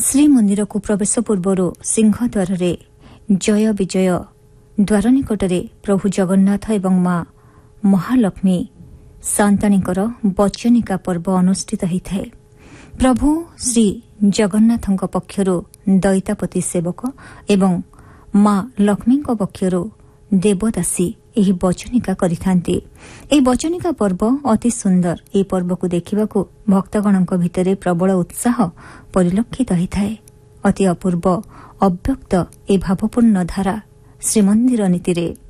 ଶ୍ରୀମନ୍ଦିରକୁ ପ୍ରବେଶ ପୂର୍ବରୁ ସିଂହଦ୍ୱାରରେ ଜୟ ବିଜୟ ଦ୍ୱାର ନିକଟରେ ପ୍ରଭୁ ଜଗନ୍ନାଥ ଏବଂ ମା ମହାଲକ୍ଷ୍ମୀ ସାନ୍ତାଣୀଙ୍କର ବଚନିକା ପର୍ବ ଅନୁଷ୍ଠିତ ହୋଇଥାଏ। ପ୍ରଭୁ ଶ୍ରୀ ଜଗନ୍ନାଥଙ୍କ ପକ୍ଷରୁ ଦଇତାପତି ସେବକ ଏବଂ ମା ଲକ୍ଷ୍ମୀଙ୍କ ପକ୍ଷରୁ ଦେବଦାସୀ ଏହି ବଚନିକା କରିଥାନ୍ତି। ଏହି ବଚନିକା ପର୍ବ ଅତି ସୁନ୍ଦର। ଏହି ପର୍ବକୁ ଦେଖିବାକୁ ଭକ୍ତଗଣଙ୍କ ଭିତରେ ପ୍ରବଳ ଉତ୍ସାହ ପରିଲକ୍ଷିତ ହୋଇଥାଏ। ଅତି ଅପୂର୍ବ ଅବ୍ୟକ୍ତ ଏ ଭାବପୂର୍ଣ୍ଣ ଧାରା ଶ୍ରୀମନ୍ଦିର ନୀତିରେ